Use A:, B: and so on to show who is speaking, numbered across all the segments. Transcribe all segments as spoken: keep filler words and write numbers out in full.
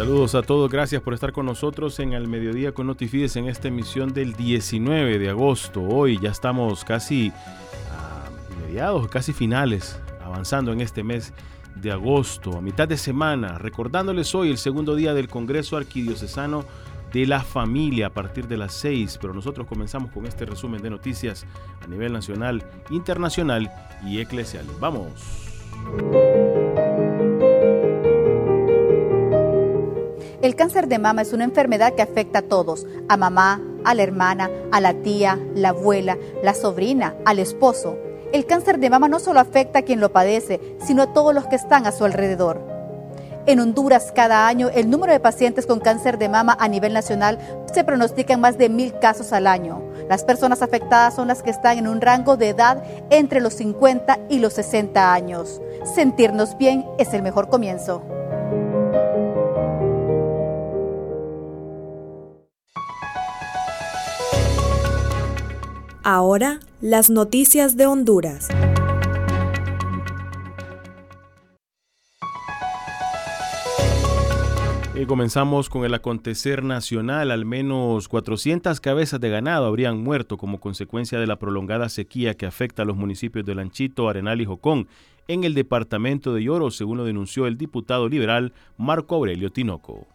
A: Saludos a todos, gracias por estar con nosotros en Al Mediodía con Notifides en esta emisión del diecinueve de agosto. Hoy ya estamos casi a mediados, casi finales, avanzando en este mes de agosto, a mitad de semana, recordándoles hoy el segundo día del Congreso Arquidiocesano de la Familia a partir de las seis, pero nosotros comenzamos con este resumen de noticias a nivel nacional, internacional y eclesial. ¡Vamos!
B: El cáncer de mama es una enfermedad que afecta a todos, a mamá, a la hermana, a la tía, la abuela, la sobrina, al esposo. El cáncer de mama no solo afecta a quien lo padece, sino a todos los que están a su alrededor. En Honduras, cada año, el número de pacientes con cáncer de mama a nivel nacional se pronostica en más de mil casos al año. Las personas afectadas son las que están en un rango de edad entre los cincuenta y los sesenta años. Sentirnos bien es el mejor comienzo.
C: Ahora, las noticias de Honduras.
A: Y comenzamos con el acontecer nacional. Al menos cuatrocientas cabezas de ganado habrían muerto como consecuencia de la prolongada sequía que afecta a los municipios de Lanchito, Arenal y Jocón en el departamento de Yoro, según lo denunció el diputado liberal Marco Aurelio Tinoco.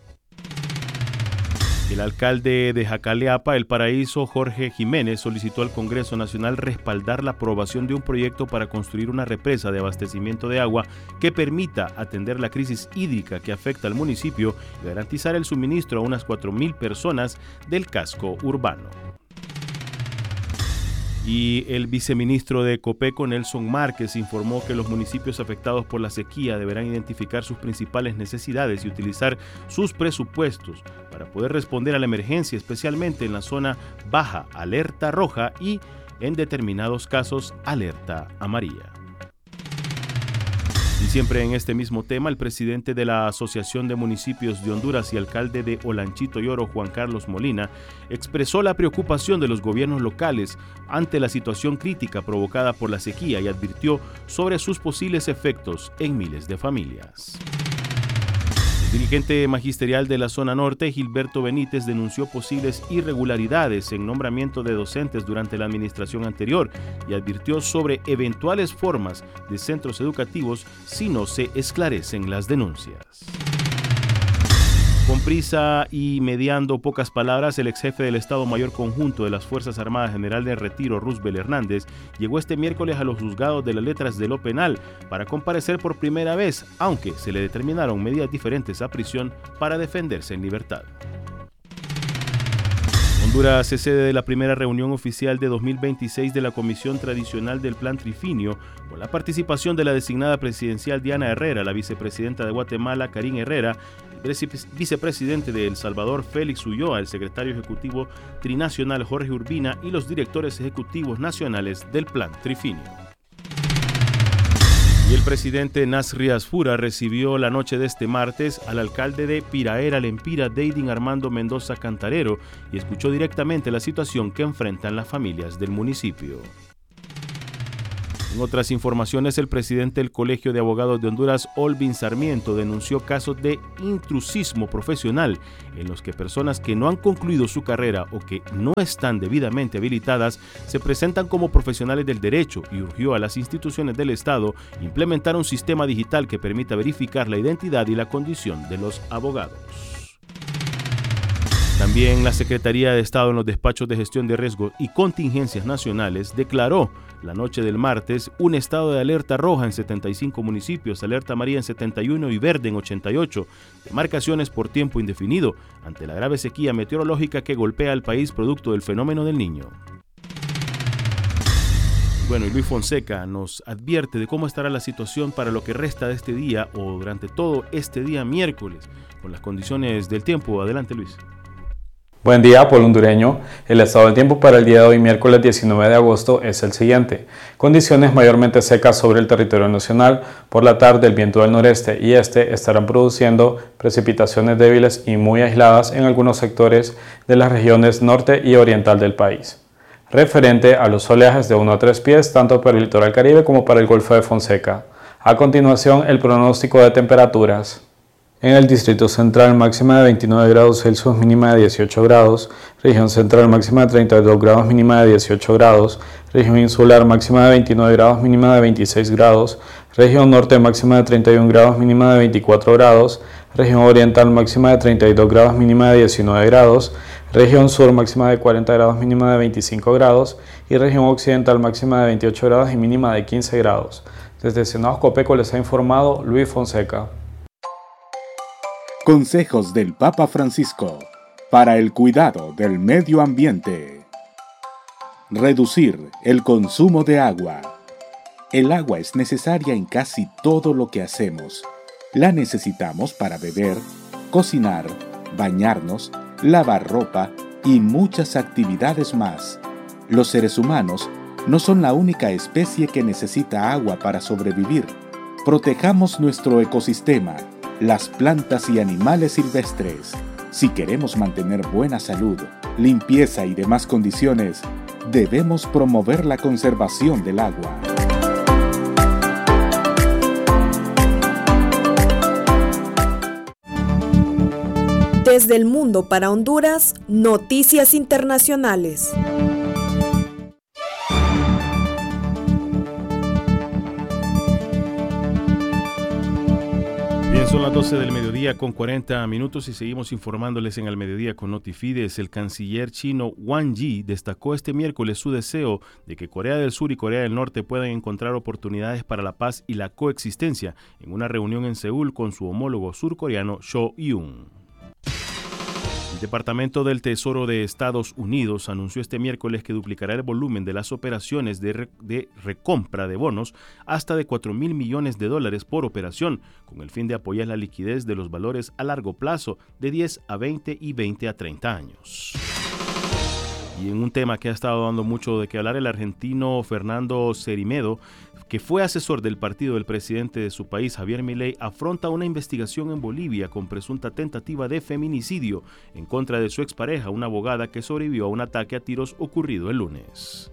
A: El alcalde de Jacaleapa, El Paraíso, Jorge Jiménez, solicitó al Congreso Nacional respaldar la aprobación de un proyecto para construir una represa de abastecimiento de agua que permita atender la crisis hídrica que afecta al municipio y garantizar el suministro a unas cuatro mil personas del casco urbano. Y el viceministro de Copeco, Nelson Márquez, informó que los municipios afectados por la sequía deberán identificar sus principales necesidades y utilizar sus presupuestos para poder responder a la emergencia, especialmente en la zona baja, alerta roja, y en determinados casos, alerta amarilla. Y siempre en este mismo tema, el presidente de la Asociación de Municipios de Honduras y alcalde de Olanchito Yoro, Juan Carlos Molina, expresó la preocupación de los gobiernos locales ante la situación crítica provocada por la sequía y advirtió sobre sus posibles efectos en miles de familias. El dirigente magisterial de la zona norte, Gilberto Benítez, denunció posibles irregularidades en nombramiento de docentes durante la administración anterior y advirtió sobre eventuales formas de centros educativos si no se esclarecen las denuncias. Con prisa y mediando pocas palabras, el ex jefe del Estado Mayor Conjunto de las Fuerzas Armadas, general de retiro Roosevelt Hernández, llegó este miércoles a los juzgados de las letras de lo penal para comparecer por primera vez, aunque se le determinaron medidas diferentes a prisión para defenderse en libertad. Honduras es sede de la primera reunión oficial de dos mil veintiséis de la Comisión Tradicional del Plan Trifinio, con la participación de la designada presidencial Diana Herrera, la vicepresidenta de Guatemala Karin Herrera, el vicepresidente de El Salvador Félix Ulloa, el secretario ejecutivo trinacional Jorge Urbina y los directores ejecutivos nacionales del Plan Trifinio. Y el presidente Nasri Asfura recibió la noche de este martes al alcalde de Piraera Lempira, Deidin Armando Mendoza Cantarero, y escuchó directamente la situación que enfrentan las familias del municipio. En otras informaciones, el presidente del Colegio de Abogados de Honduras, Olvin Sarmiento, denunció casos de intrusismo profesional en los que personas que no han concluido su carrera o que no están debidamente habilitadas se presentan como profesionales del derecho y urgió a las instituciones del Estado implementar un sistema digital que permita verificar la identidad y la condición de los abogados. También la Secretaría de Estado en los despachos de gestión de riesgos y contingencias nacionales declaró la noche del martes un estado de alerta roja en setenta y cinco municipios, alerta amarilla en setenta y uno y verde en ochenta y ocho, demarcaciones por tiempo indefinido ante la grave sequía meteorológica que golpea al país producto del fenómeno del Niño. Bueno, y Luis Fonseca nos advierte de cómo estará la situación para lo que resta de este día o durante todo este día miércoles con las condiciones del tiempo. Adelante, Luis.
D: Buen día, pueblo hondureño. El estado del tiempo para el día de hoy, miércoles diecinueve de agosto, es el siguiente. Condiciones mayormente secas sobre el territorio nacional. Por la tarde, el viento del noreste y este estarán produciendo precipitaciones débiles y muy aisladas en algunos sectores de las regiones norte y oriental del país. Referente a los oleajes de uno a tres pies, tanto para el litoral caribe como para el Golfo de Fonseca. A continuación, el pronóstico de temperaturas. En el Distrito Central, máxima de veintinueve grados Celsius, mínima de dieciocho grados. Región Central, máxima de treinta y dos grados, mínima de dieciocho grados. Región Insular, máxima de veintinueve grados, mínima de veintiséis grados. Región Norte, máxima de treinta y un grados, mínima de veinticuatro grados. Región Oriental, máxima de treinta y dos grados, mínima de diecinueve grados. Región Sur, máxima de cuarenta grados, mínima de veinticinco grados. Y Región Occidental, máxima de veintiocho grados y mínima de quince grados. Desde Senados Copeco les ha informado Luis Fonseca.
E: Consejos del Papa Francisco para el cuidado del medio ambiente. Reducir el consumo de agua. El agua es necesaria en casi todo lo que hacemos. La necesitamos para beber, cocinar, bañarnos, lavar ropa y muchas actividades más. Los seres humanos no son la única especie que necesita agua para sobrevivir. Protejamos nuestro ecosistema, las plantas y animales silvestres. Si queremos mantener buena salud, limpieza y demás condiciones, debemos promover la conservación del agua.
C: Desde el mundo para Honduras, noticias internacionales.
A: Bien, son las doce del mediodía con cuarenta minutos y seguimos informándoles en el mediodía con Notifides. El canciller chino Wang Yi destacó este miércoles su deseo de que Corea del Sur y Corea del Norte puedan encontrar oportunidades para la paz y la coexistencia en una reunión en Seúl con su homólogo surcoreano Cho Yun. El Departamento del Tesoro de Estados Unidos anunció este miércoles que duplicará el volumen de las operaciones de, re, de recompra de bonos hasta de cuatro mil millones de dólares por operación, con el fin de apoyar la liquidez de los valores a largo plazo de diez a veinte y veinte a treinta años. Y en un tema que ha estado dando mucho de qué hablar, el argentino Fernando Cermedo, que fue asesor del partido del presidente de su país, Javier Milei, afronta una investigación en Bolivia con presunta tentativa de feminicidio en contra de su expareja, una abogada que sobrevivió a un ataque a tiros ocurrido el lunes.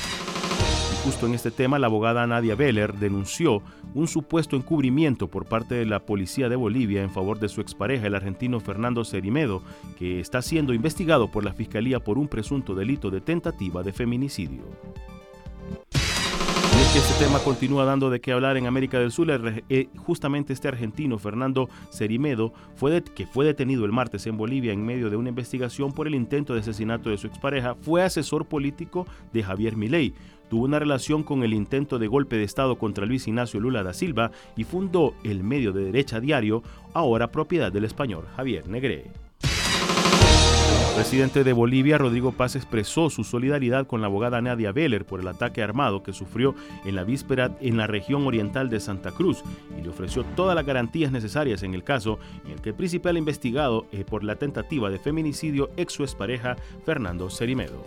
A: Y justo en este tema, la abogada Nadia Beller denunció un supuesto encubrimiento por parte de la policía de Bolivia en favor de su expareja, el argentino Fernando Cermedo, que está siendo investigado por la Fiscalía por un presunto delito de tentativa de feminicidio. Y es que este tema continúa dando de qué hablar en América del Sur. Eh, justamente este argentino, Fernando Cermedo, fue de, que fue detenido el martes en Bolivia en medio de una investigación por el intento de asesinato de su expareja, fue asesor político de Javier Milei. Tuvo una relación con el intento de golpe de Estado contra Luis Ignacio Lula da Silva y fundó el medio de derecha Diario, ahora propiedad del español Javier Negré. El presidente de Bolivia, Rodrigo Paz, expresó su solidaridad con la abogada Nadia Beller por el ataque armado que sufrió en la víspera en la región oriental de Santa Cruz y le ofreció todas las garantías necesarias en el caso en el que el principal investigado es por la tentativa de feminicidio ex su expareja Fernando Cermedo.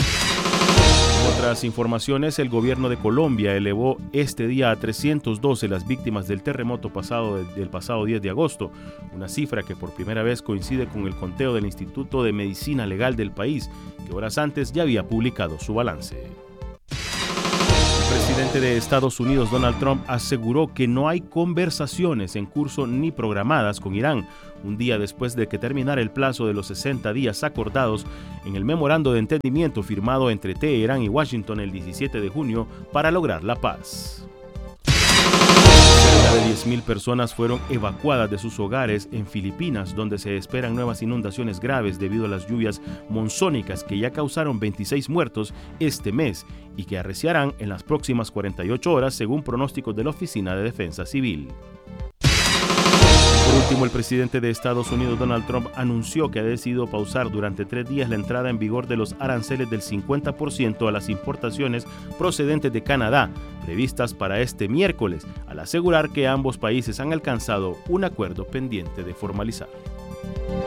A: En otras informaciones, el gobierno de Colombia elevó este día a trescientas doce las víctimas del terremoto pasado del, del pasado diez de agosto, una cifra que por primera vez coincide con el conteo del Instituto de Medicina Legal del país, que horas antes ya había publicado su balance. El presidente de Estados Unidos, Donald Trump, aseguró que no hay conversaciones en curso ni programadas con Irán, un día después de que terminara el plazo de los sesenta días acordados en el memorando de entendimiento firmado entre Teherán y Washington el diecisiete de junio para lograr la paz. Cerca de diez mil personas fueron evacuadas de sus hogares en Filipinas, donde se esperan nuevas inundaciones graves debido a las lluvias monzónicas que ya causaron veintiséis muertos este mes y que arreciarán en las próximas cuarenta y ocho horas, según pronósticos de la Oficina de Defensa Civil. Por último, el presidente de Estados Unidos, Donald Trump, anunció que ha decidido pausar durante tres días la entrada en vigor de los aranceles del cincuenta por ciento a las importaciones procedentes de Canadá, previstas para este miércoles, al asegurar que ambos países han alcanzado un acuerdo pendiente de formalizar.